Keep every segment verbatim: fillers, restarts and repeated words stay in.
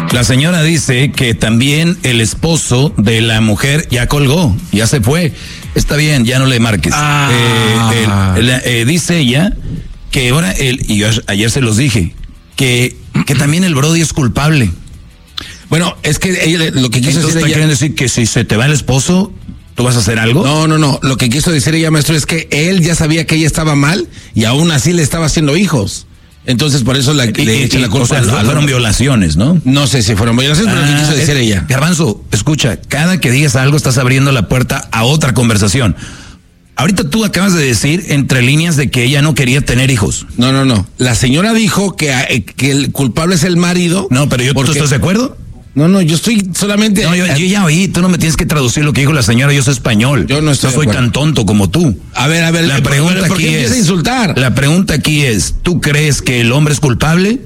La señora dice que también el esposo de la mujer ya colgó, ya se fue. Está bien, ya no le marques. Ah. Eh, el, el, eh, dice ella que ahora, el, y yo ayer se los dije, que, que también el Brody es culpable. Bueno, es que ella lo que quiso decir ella... quieren decir que si se te va el esposo, ¿tú vas a hacer algo? No, no, no. Lo que quiso decir ella, maestro, es que él ya sabía que ella estaba mal y aún así le estaba haciendo hijos. Entonces, por eso la, y, le echa la culpa. O sea, fueron violaciones, ¿no? No sé si fueron violaciones, ah, pero lo que quiso decir es, ella. Garbanzo, escucha, cada que digas algo estás abriendo la puerta a otra conversación. Ahorita tú acabas de decir entre líneas de que ella no quería tener hijos. No, no, no. La señora dijo que, que el culpable es el marido. No, pero yo, porque... ¿tú estás de acuerdo? No, no, yo estoy solamente... No, yo, yo ya oí, tú no me tienes que traducir lo que dijo la señora, yo soy español. Yo no estoy No soy tan tonto como tú. A ver, a ver, la pregunta ¿por qué aquí empieza es... a insultar? La pregunta aquí es, ¿tú crees que el hombre es culpable?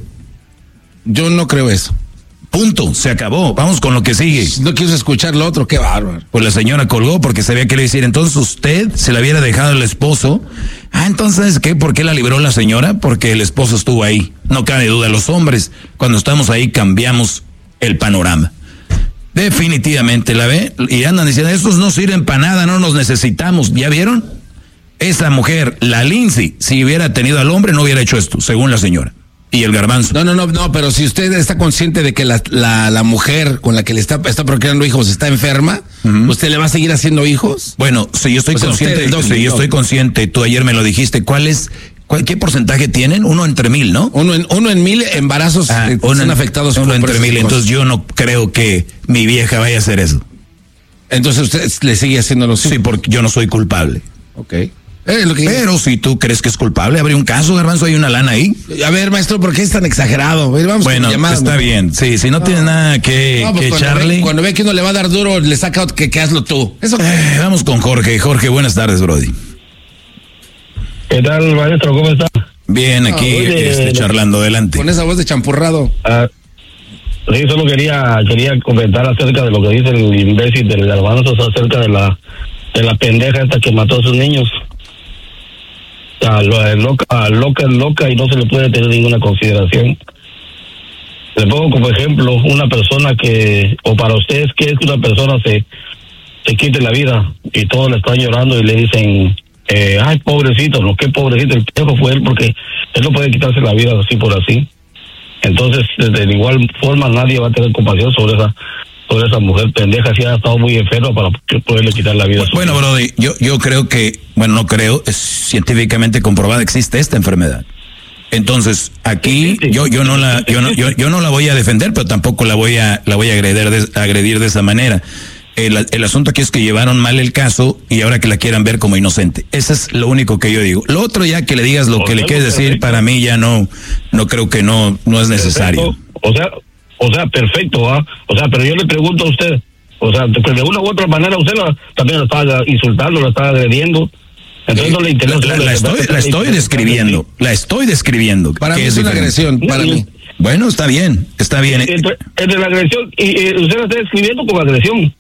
Yo no creo eso. Punto, se acabó, vamos con lo que sigue. No quiero escuchar lo otro, qué bárbaro. Pues la señora colgó porque sabía que le decir, entonces usted se la hubiera dejado al esposo. Ah, entonces, ¿qué? ¿Por qué la libró la señora? Porque el esposo estuvo ahí. No cabe duda, los hombres, cuando estamos ahí, cambiamos el panorama. Definitivamente, ¿la ve? Y andan diciendo, estos no sirven para nada, no nos necesitamos. ¿Ya vieron? Esa mujer, la Lindsay, si hubiera tenido al hombre, no hubiera hecho esto, según la señora. Y el Garbanzo. No, no, no, no, pero si usted está consciente de que la, la, la mujer con la que le está, está procreando hijos está enferma, uh-huh. ¿usted le va a seguir haciendo hijos? Bueno, si yo estoy pues consciente, usted, si yo estoy consciente, tú ayer me lo dijiste, ¿cuál es, cuál, qué porcentaje tienen? Uno entre mil, ¿no? Uno en, uno en mil embarazos ah, son en, afectados. Uno entre mil, entonces yo no creo que mi vieja vaya a hacer eso. Entonces usted le sigue haciendo los hijos. Sí, porque yo no soy culpable. Ok. Eh, lo que Pero si tú crees que es culpable, habría un caso, Garbanzo, hay una lana ahí. A ver, maestro, ¿por qué es tan exagerado? Vamos bueno, llamada, está bien. Sí, si no, no tiene nada que, no, pues que cuando echarle. Ve, cuando ve que uno le va a dar duro, le saca que, que hazlo tú. Eso eh, vamos con Jorge. Jorge, buenas tardes, Brody. ¿Qué tal, maestro? ¿Cómo está? Bien, aquí ah, oye, este, charlando adelante. Con esa voz de champurrado. Ah, sí, solo quería quería comentar acerca de lo que dice el imbécil del Garbanzo, acerca de la de la pendeja esta que mató a sus niños. A loca, a loca es loca y no se le puede tener ninguna consideración. Le pongo como ejemplo una persona que, o para ustedes, que es que una persona se, se quite la vida y todos le están llorando y le dicen, eh, ay, pobrecito, no, qué pobrecito, el viejo fue él porque él no puede quitarse la vida así por así. Entonces, de igual forma, nadie va a tener compasión sobre esa sobre esa mujer pendeja, si ha estado muy enferma para poderle quitar la vida. Bueno, Brody, yo, yo creo que, bueno, no creo, es científicamente comprobada, existe esta enfermedad. Entonces, aquí yo yo no la yo no yo, yo no la voy a defender, pero tampoco la voy a la voy a agredir de, agredir de esa manera. El, el asunto aquí es que llevaron mal el caso y ahora que la quieran ver como inocente. Eso es lo único que yo digo. Lo otro, ya que le digas lo o que le quieres decir, para mí ya no no creo que no no es necesario. Perfecto. O sea, o sea, perfecto, ¿ah? O sea, pero yo le pregunto a usted, o sea, que de una u otra manera usted la, también la está insultando, la está agrediendo. Entonces no le interesa. La, la, la estoy, la estoy describiendo, la estoy describiendo. Para mí es una agresión, para mí. Bueno, está bien, está bien. Entre, entre la agresión y eh, usted la está describiendo como agresión,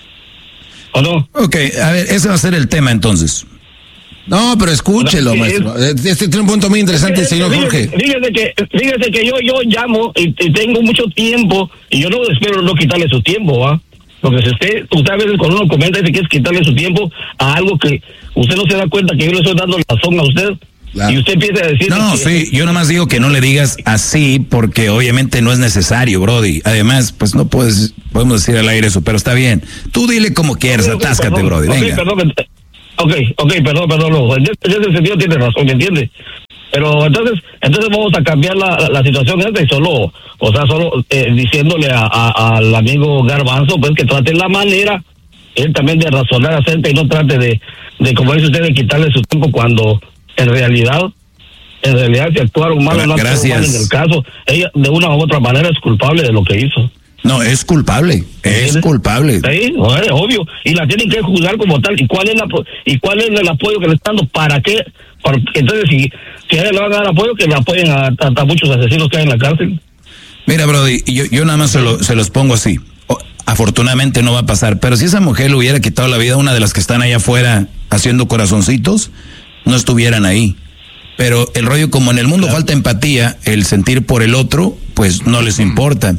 ¿o no? Ok, a ver, ese va a ser el tema entonces. No, pero escúchelo, maestro. Este tiene un punto muy interesante, señor Jorge. Fíjese que, fíjese que yo, yo llamo y, y tengo mucho tiempo y yo no espero no quitarle su tiempo, ¿ah? ¿eh? Porque si usted, usted a veces cuando uno comenta dice que es quitarle su tiempo a algo que usted no se da cuenta que yo le estoy dando razón a usted. Claro. Y usted empieza a decir... No, que, sí, yo nomás digo que no le digas así porque obviamente no es necesario, Brody. Además, pues no puedes, podemos decir al aire eso, pero está bien. Tú dile como quieras, okay, okay, atáscate, perdón, Brody, okay, venga. Perdón, ok, ok, perdón, perdón, no. En ese sentido tiene razón, ¿me entiende? Pero entonces, entonces vamos a cambiar la, la, la situación esta y solo, o sea, solo eh, diciéndole a, a, al amigo Garbanzo, pues que trate la manera, él también de razonar acerca y no trate de, de como dice usted, de quitarle su tiempo cuando en realidad, en realidad si actuaron mal o no actuaron mal en el caso, ella de una u otra manera es culpable de lo que hizo. No, es culpable, es culpable. Sí, bueno, obvio, y la tienen que juzgar como tal. ¿Y cuál es la y cuál es el apoyo que le están dando? ¿Para qué? Para, entonces, si, si a él le van a dar apoyo, que le apoyen a, a, a muchos asesinos que hay en la cárcel. Mira, Brody, yo, yo nada más se, lo, se los pongo así. O, afortunadamente no va a pasar, pero si esa mujer le hubiera quitado la vida a una de las que están allá afuera haciendo corazoncitos, no estuvieran ahí. Pero el rollo, como en el mundo claro. falta empatía, el sentir por el otro, pues no les importa.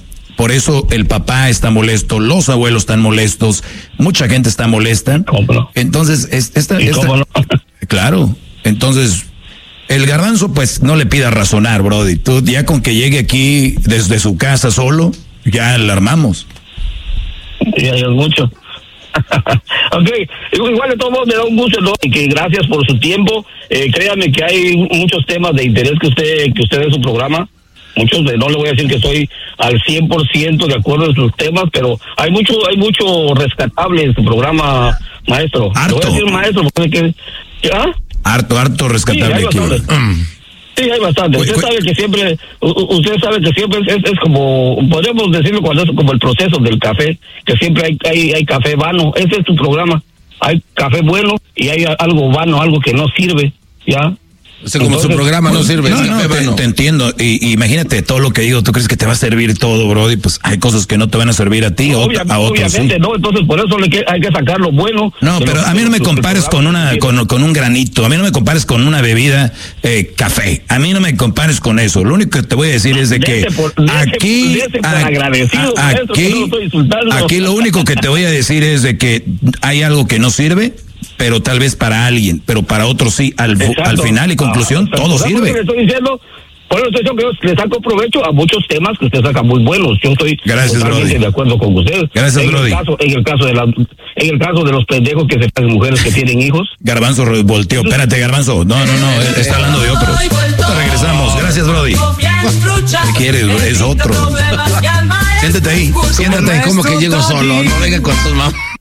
Por eso el papá está molesto, los abuelos están molestos, mucha gente está molesta. ¿Cómo no? Entonces, es, esta, ¿Y esta, cómo no? claro, entonces el Garbanzo pues no le pida razonar, brody. Tú ya con que llegue aquí desde su casa solo, ya la armamos. Ya es mucho. Ok, igual de todos modos me da un gusto, ¿no? Y que gracias por su tiempo. Eh, créame que hay muchos temas de interés que usted que usted en su programa. Muchos de, no le voy a decir que estoy al cien por ciento de acuerdo en sus temas, pero hay mucho hay mucho rescatable en su programa, maestro. Harto. Le voy a decir maestro, porque ¿ah? Harto, harto rescatable Sí, aquí. Sí, hay bastante. Usted sabe que siempre, usted sabe que siempre es, es como, podemos decirlo cuando es como el proceso del café, que siempre hay, hay, hay café vano. Ese es tu programa. Hay café bueno y hay algo vano, algo que no sirve, ¿ya? O sea, como Entonces, su programa no sirve. No, es no, café te, vano. te entiendo. Y, y imagínate todo lo que digo. ¿Tú crees que te va a servir todo, brody? Pues hay cosas que no te van a servir a ti, Obvia, a otros obviamente sí. no, entonces por eso le que, hay que sacar lo bueno. No, pero los, a mí no me los, compares los con una con, con un granito. A mí no me compares con una bebida eh, café. A mí no me compares con eso. Lo único que te voy a decir es de que por, dese, aquí, dese por a, agradecido, a, maestro, aquí, no lo estoy insultando. aquí lo único que te voy a decir es de que hay algo que no sirve, pero tal vez para alguien, pero para otros sí. Al, al final y conclusión, ah, todo sirve. Le estoy diciendo, por eso estoy diciendo que le saco provecho a muchos temas que usted saca muy buenos. Yo estoy Gracias, totalmente Brody. de acuerdo con usted. Gracias, en Brody. El caso, en el caso de la, en el caso de los pendejos que se las mujeres que tienen hijos. Garbanzo volteó. Espérate, Garbanzo. No, no, no. Él está hablando de otros. Ahorita regresamos. Gracias, Brody. ¿Qué quieres? Es otro. Siéntate ahí. Siéntate ahí. Como que llego solo, no venga con tus mamás.